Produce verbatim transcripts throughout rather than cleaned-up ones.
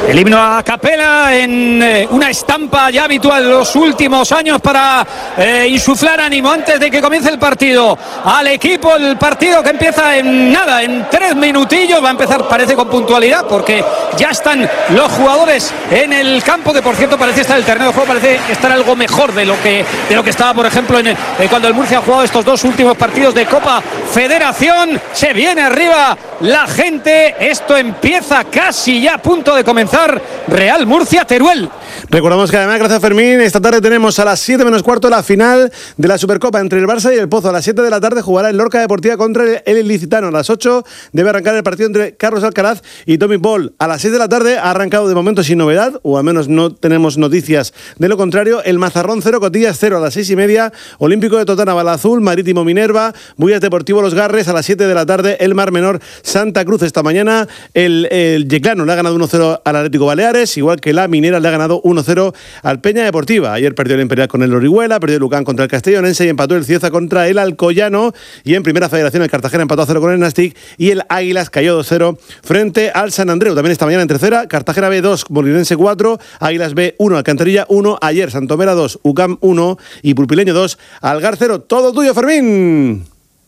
El himno a capela en eh, una estampa ya habitual en los últimos años para eh, insuflar ánimo antes de que comience el partido al equipo. El partido que empieza en nada, en tres minutillos. Va a empezar, parece, con puntualidad, porque ya están los jugadores en el campo, que por cierto parece estar el terreno de juego, parece estar algo mejor de lo que, de lo que estaba, por ejemplo, en, eh, cuando el Murcia ha jugado estos dos últimos partidos de Copa Federación. Se viene arriba la gente. Esto empieza casi ya a punto de comenzar. Real Murcia, Teruel. Recordamos que además, gracias Fermín, esta tarde tenemos a las siete menos cuarto la final de la Supercopa entre el Barça y el Pozo. A las siete de la tarde jugará el Lorca Deportiva contra el Ilicitano. A las ocho debe arrancar el partido entre Carlos Alcaraz y Tommy Paul. A las seis de la tarde ha arrancado de momento sin novedad, o al menos no tenemos noticias de lo contrario, el Mazarrón cero, Cotillas cero. A las seis y media, Olímpico de Totana, Balazul, Marítimo Minerva, Bullas Deportivo Los Garres. A las siete de la tarde, el Mar Menor Santa Cruz. Esta mañana el, el Yeclano le ha ganado uno cero al Atlético Baleares, igual que la Minera le ha ganado uno cero al Peña Deportiva. Ayer perdió el Imperial con el Orihuela, perdió el Lucán contra el Castellonense y empató el Cieza contra el Alcoyano. Y en Primera Federación el Cartagena empató a cero con el Nastic y el Águilas cayó dos cero frente al San Andreu. También esta mañana en tercera, Cartagena B dos, Molinense cuatro, Águilas B uno, Alcantarilla uno, ayer Santomera dos, UCAM uno y Pulpileño dos, Algar cero. Todo tuyo, Fermín.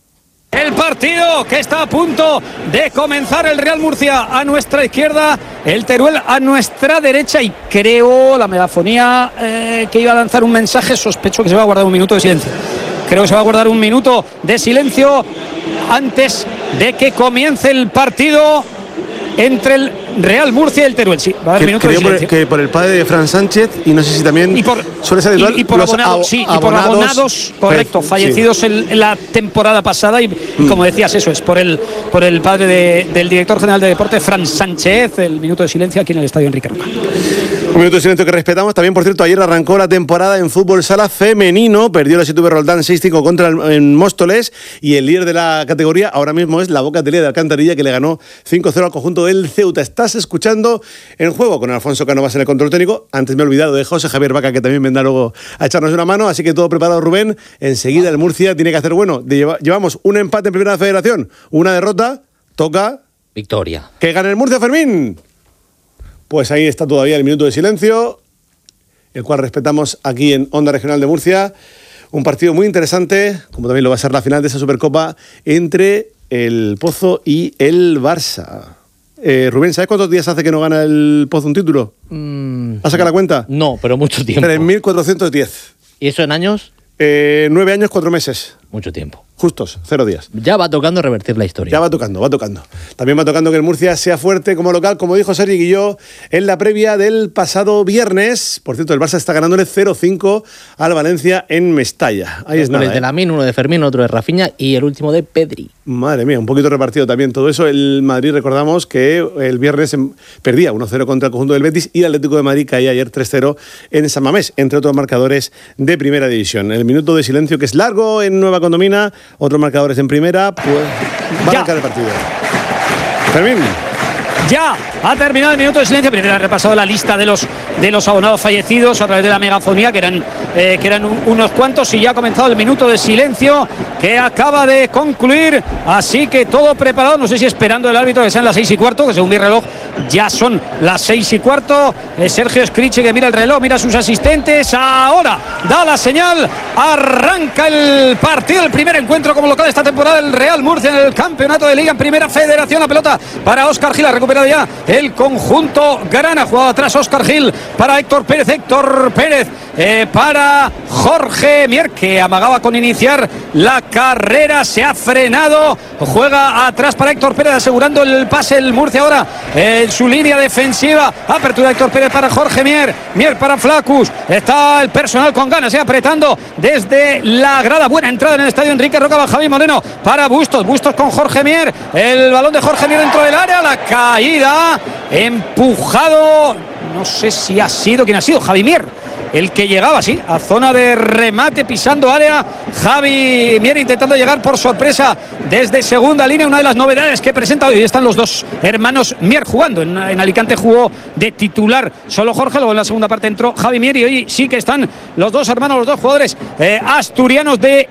El partido que está a punto de comenzar, el Real Murcia a nuestra izquierda, el Teruel a nuestra derecha, y creo la megafonía eh, que iba a lanzar un mensaje, sospecho que se va a guardar un minuto de silencio. Creo que se va a guardar un minuto de silencio antes de que comience el partido entre el Real Murcia y el Teruel. Sí, va a haber minutos de silencio. Que por el padre de Fran Sánchez, y no sé si también y por, suele ser habitual, y, y por los abonados, ab- sí, y abonados, por abonados, correcto, sí. fallecidos en, en la temporada pasada, y, mm. y como decías, eso es por el por el padre de, del director general de deporte, Fran Sánchez. El minuto de silencio aquí en el estadio Enrique Roca. Un minuto de silencio que respetamos. También, por cierto, ayer arrancó la temporada en fútbol sala femenino. Perdió la S T V Roldán seis cinco contra el en Móstoles, y el líder de la categoría ahora mismo es la Boca Atelier de Alcantarilla, que le ganó cinco cero al conjunto del Ceuta. Estás escuchando En Juego con Alfonso Cánovas en el control técnico. Antes me he olvidado de José Javier Vaca, que también vendrá luego a echarnos una mano. Así que todo preparado, Rubén. Enseguida el Murcia tiene que hacer bueno. Llevamos un empate en Primera Federación, una derrota. Toca victoria. Que gane el Murcia, Fermín. Pues ahí está todavía el minuto de silencio, el cual respetamos aquí en Onda Regional de Murcia. Un partido muy interesante, como también lo va a ser la final de esa Supercopa entre el Pozo y el Barça. Eh, Rubén, ¿sabes cuántos días hace que no gana el Pozo un título? Mm, ¿Has sacado la cuenta? No, pero mucho tiempo. tres mil cuatrocientos diez. ¿Y eso en años? Eh, nueve años, cuatro meses. Mucho tiempo. Justos, cero días. Ya va tocando revertir la historia. Ya va tocando, va tocando. También va tocando que el Murcia sea fuerte como local, como dijo Sergi Guilló en la previa del pasado viernes. Por cierto, el Barça está ganándole cero cinco al Valencia en Mestalla. Ahí está. Uno de Lamine, uno de Fermín, otro de Rafinha y el último de Pedri. Madre mía, un poquito repartido también todo eso. El Madrid, recordamos que el viernes perdía uno cero contra el conjunto del Betis, y el Atlético de Madrid caía ayer tres cero en San Mamés, entre otros marcadores de Primera División. El minuto de silencio, que es largo en Nueva Condomina, otros marcadores en Primera, pues va a arrancar el partido. Fermín. Ya ha terminado el minuto de silencio. Primero ha repasado la lista de los de los abonados fallecidos a través de la megafonía, que eran eh, que eran un, unos cuantos, y ya ha comenzado el minuto de silencio que acaba de concluir. Así que todo preparado, no sé si esperando el árbitro que sean las seis y cuarto, que según mi reloj ya son las seis y cuarto. Eh, Sergio Scriche, que mira el reloj, mira a sus asistentes. Ahora da la señal, arranca el partido, el primer encuentro como local esta temporada el Real Murcia en el campeonato de Liga en Primera Federación. La pelota para Óscar Gil, ha recuperado ya el conjunto grana, jugado atrás Óscar Gil para Héctor Pérez, Héctor Pérez eh, para Jorge Mier, que amagaba con iniciar la carrera, se ha frenado, juega atrás para Héctor Pérez, asegurando el pase el Murcia ahora en eh, su línea defensiva. Apertura de Héctor Pérez para Jorge Mier, Mier para Flacus, está el personal con ganas, eh, apretando desde la grada. Buena entrada en el estadio Enrique Roca, va Javi Moreno para Bustos, Bustos con Jorge Mier, el balón de Jorge Mier dentro del área, la caída, empujado, no sé si ha sido, ¿quién ha sido? Javi Mier, el que llegaba, sí, a zona de remate, pisando área. Javi Mier intentando llegar por sorpresa desde segunda línea, una de las novedades que presenta hoy. Están los dos hermanos Mier jugando. En, en Alicante jugó de titular solo Jorge, luego en la segunda parte entró Javi Mier, y hoy sí que están los dos hermanos, los dos jugadores eh, asturianos de